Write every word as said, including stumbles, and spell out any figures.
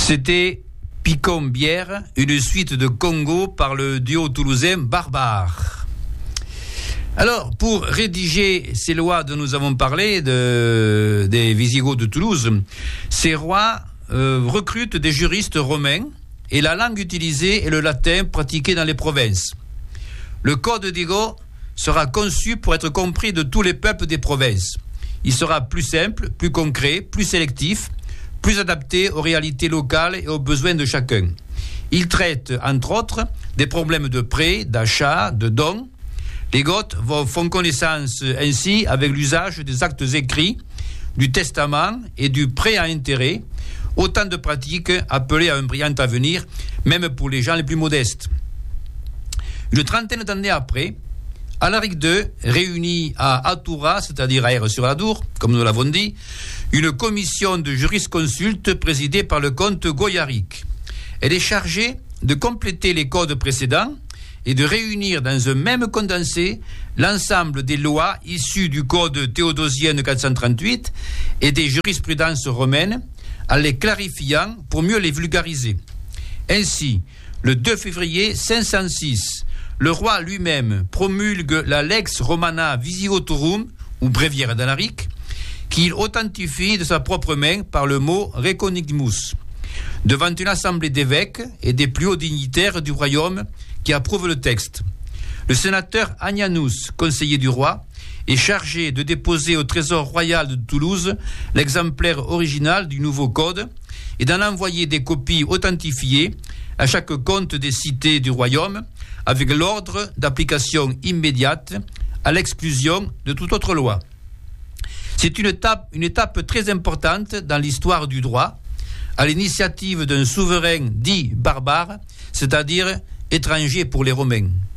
C'était Picombière, une suite de Congo par le duo toulousain Barbare. Alors, pour rédiger ces lois dont nous avons parlé, de, des Visigoths de Toulouse, ces rois euh, recrutent des juristes romains et la langue utilisée est le latin pratiqué dans les provinces. Le code des Goths sera conçu pour être compris de tous les peuples des provinces. Il sera plus simple, plus concret, plus sélectif, plus adapté aux réalités locales et aux besoins de chacun. Il traite, entre autres, des problèmes de prêt, d'achat, de dons. Les Goths font connaissance ainsi avec l'usage des actes écrits, du testament et du prêt à intérêt, autant de pratiques appelées à un brillant avenir, même pour les gens les plus modestes. Une trentaine d'années après, Alaric deux réunit à Atoura, c'est-à-dire à Aire-sur-Adour, comme nous l'avons dit, une commission de jurisconsultes présidée par le comte Goyaric. Elle est chargée de compléter les codes précédents et de réunir dans un même condensé l'ensemble des lois issues du code théodosien de quatre cent trente-huit et des jurisprudences romaines, en les clarifiant pour mieux les vulgariser. Ainsi, le deux février cinq cent six, le roi lui-même promulgue la Lex Romana Visigothorum, ou bréviaire d'Alaric, qu'il authentifie de sa propre main par le mot Reconigmus, devant une assemblée d'évêques et des plus hauts dignitaires du royaume qui approuvent le texte. Le sénateur Agnanus, conseiller du roi, est chargé de déposer au trésor royal de Toulouse l'exemplaire original du nouveau code et d'en envoyer des copies authentifiées à chaque comte des cités du royaume, avec l'ordre d'application immédiate à l'exclusion de toute autre loi. C'est une étape, une étape très importante dans l'histoire du droit, à l'initiative d'un souverain dit barbare, c'est-à-dire étranger pour les Romains.